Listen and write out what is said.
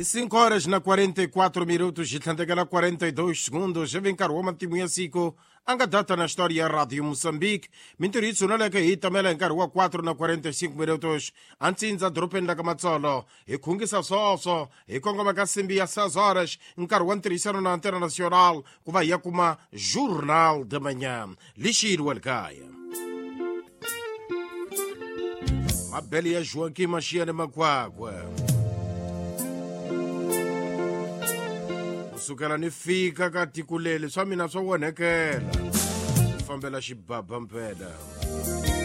5 horas na 44 minutos e tantagala 42 segundos. Já vem carro mantimo ya siku. Anga data na história ya Rádio Moçambique. Minturitsu na leka hita mela encargo 4 na 45 minutos. Antsinza dropenda kamatsolo. E kungisa soso. E kongo makasimbi a 6 horas. Encargo antrissano na antena nacional. Kuva yakuma Jornal da Manhã. Lixiru Alcaia. Mabeli ya Joaquim Machia de Maguagua. Sukela ni fika katikulele swa mina swo wonekela fambela xibaba mpela.